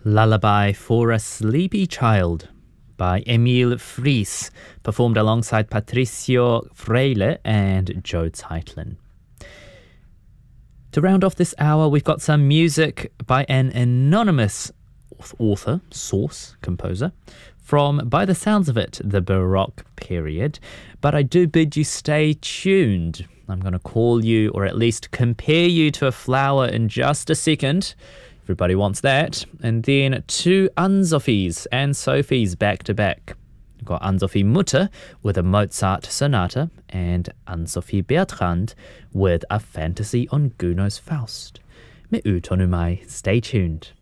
Lullaby for a Sleepy Child by Emil Fries, performed alongside Patricio Freile and Joe Zeitlin. To round off this hour, we've got some music by an anonymous author, composer, from, by the sounds of it, the Baroque period. But I do bid you stay tuned. I'm going to call you, or at least compare you to a flower in just a second. Everybody wants that. And then two Ann-Sophies and Sophies back to back. We've got Ann-Sophie Mutter with a Mozart sonata and Ann-Sophie Bertrand with a fantasy on Gounod's Faust. Me u tonu mai. Stay tuned.